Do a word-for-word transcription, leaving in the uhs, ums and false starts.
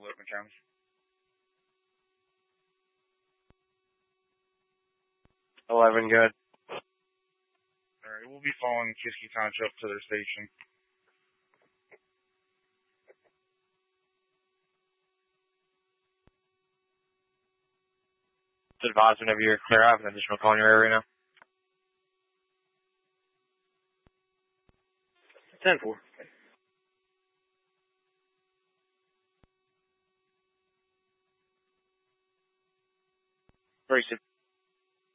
Logan County. Eleven, good. Alright, we'll be following Kiski Township up to their station. Just advise whenever you're clear. I have an additional call in your area now. ten four. Three six.